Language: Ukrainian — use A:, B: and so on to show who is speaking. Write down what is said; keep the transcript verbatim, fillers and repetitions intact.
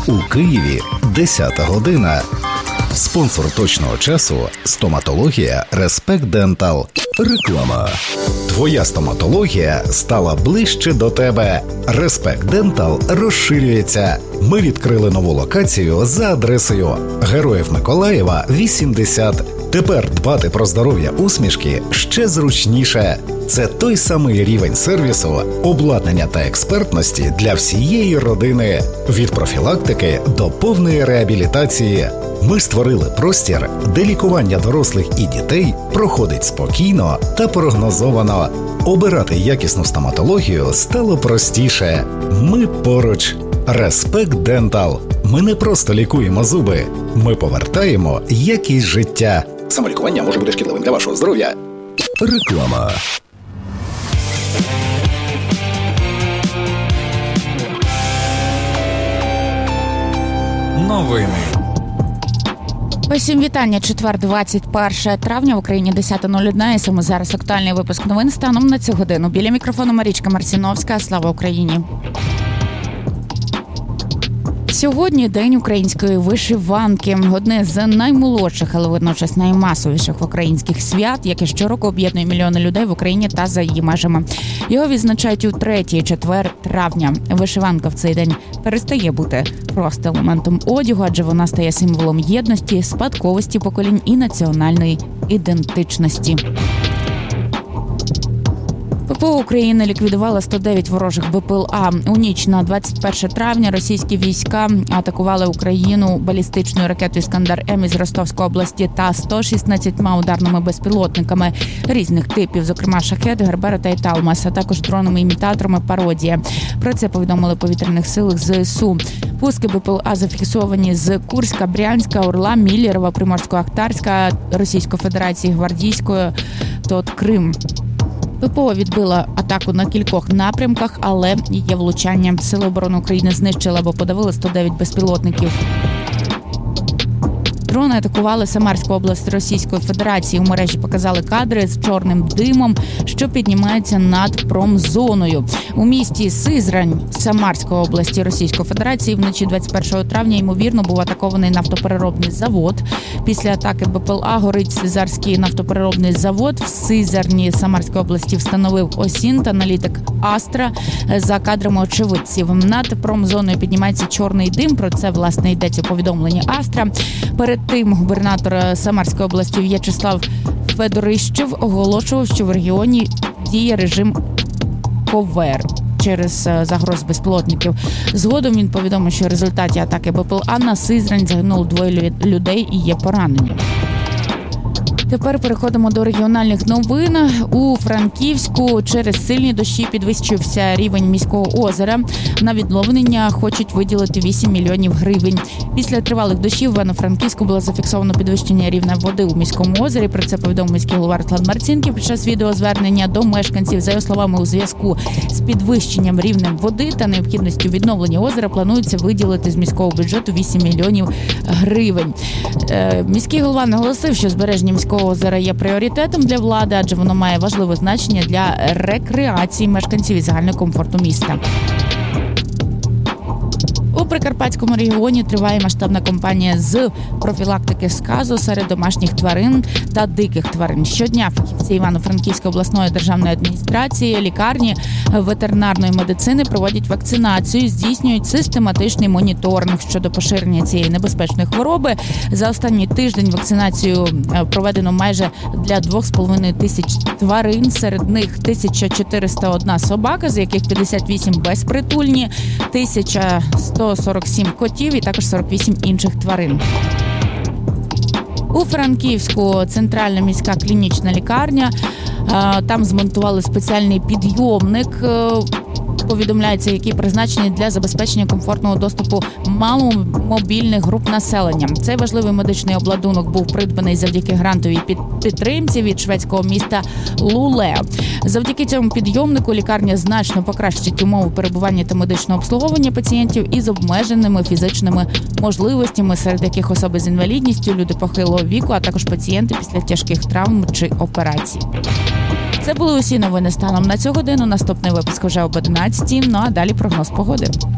A: У Києві десята година. Спонсор точного часу – стоматологія «Респект Дентал». Реклама. Твоя стоматологія стала ближче до тебе. «Респект Дентал» розширюється. Ми відкрили нову локацію за адресою Героїв Миколаєва, вісімдесят. Тепер дбати про здоров'я усмішки ще зручніше. Це той самий рівень сервісу, обладнання та експертності для всієї родини. Від профілактики до повної реабілітації. Ми створили простір, де лікування дорослих і дітей проходить спокійно та прогнозовано. Обирати якісну стоматологію стало простіше. Ми поруч. «Респект Дентал». Ми не просто лікуємо зуби. Ми повертаємо якість життя. Самолікування може бути шкідливим для вашого здоров'я. Реклама.
B: Новини.
C: Усім вітання. Четвер, двадцять перше травня, в Україні десята нуль один, і саме зараз актуальний випуск новин станом на цю годину. Біля мікрофону Марічка Марціновська. Слава Україні! Сьогодні День української вишиванки. Одне з наймолодших, але водночас наймасовіших українських свят, яке щороку об'єднує мільйони людей в Україні та за її межами. Його відзначають у третій четвер травня. Вишиванка в цей день перестає бути просто елементом одягу, адже вона стає символом єдності, спадковості поколінь і національної ідентичності. ППО України ліквідувала сто дев'ять ворожих БПЛА. У ніч на двадцять перше травня російські війська атакували Україну балістичною ракетою «Іскандер-М» із Ростовської області та сто шістнадцятьма ударними безпілотниками різних типів, зокрема «Шахед», «Гербера» і «Талмас», а також дронами-імітаторами «Пародія». Про це повідомили в повітряних силах ЗСУ. Пуски БПЛА зафіксовані з Курська, Брянська, Орла, Міллєрова, Приморсько-Ахтарська, Російської Федерації, Гвардійської, тот Крим. ППО відбила атаку на кількох напрямках, але є влучання. Сили оборони України знищили або подавили сто дев'ять безпілотників. Дрони атакували Самарську область Російської Федерації. У мережі показали кадри з чорним димом, що піднімається над промзоною. У місті Сизрань Самарської області Російської Федерації вночі двадцять першого травня, ймовірно, був атакований нафтопереробний завод. Після атаки БПЛА горить Сизарський нафтопереробний завод. В Сизарні Самарської області встановив ОСІНТ, аналітик Астра. За кадрами очевидців, над промзоною піднімається чорний дим. Про це, власне, йдеться у повідомленні Астра. Перед тим губернатор Самарської області В'ячеслав Федорищев оголошував, що в регіоні діє режим ковер через загроз безпілотників. Згодом він повідомив, що в результаті атаки БПЛА на Сизрань загинуло двоє людей і є поранені. Тепер переходимо до регіональних новин. У Франківську через сильні дощі підвищився рівень міського озера. На відновлення хочуть виділити вісім мільйонів гривень. Після тривалих дощів в Івано-Франківську було зафіксовано підвищення рівня води у міському озері. Про це повідомив міський голова Руслан Марцінків під час відеозвернення до мешканців. За його словами, у зв'язку з підвищенням рівня води та необхідністю відновлення озера планується виділити з міського бюджету вісім мільйонів гривень. Е, міський голова наголосив, що збереження міського озера є пріоритетом для влади, адже воно має важливе значення для рекреації мешканців і загального комфорту міста. У Прикарпатському регіоні триває масштабна кампанія з профілактики сказу серед домашніх тварин та диких тварин. Щодня фахівці Івано-Франківської обласної державної адміністрації, лікарні ветеринарної медицини проводять вакцинацію, здійснюють систематичний моніторинг щодо поширення цієї небезпечної хвороби. За останній тиждень вакцинацію проведено майже для двох з половиною тисяч тварин. Серед них тисяча чотириста одна собака, з яких п'ятдесят вісім безпритульні, тисяча сто сорок сім котів і також сорок вісім інших тварин. У Франківську центральна міська клінічна лікарня. Там змонтували спеціальний підйомник, повідомляється, який призначений для забезпечення комфортного доступу маломобільних груп населення. Цей важливий медичний обладунок був придбаний завдяки грантовій підтримці від шведського міста Луле. Завдяки цьому підйомнику лікарня значно покращить умови перебування та медичного обслуговування пацієнтів із обмеженими фізичними можливостями, серед яких особи з інвалідністю, люди похилого віку, а також пацієнти після тяжких травм чи операцій. Це були усі новини станом на цю годину. Наступний випуск вже об одинадцятій, ну а далі прогноз погоди.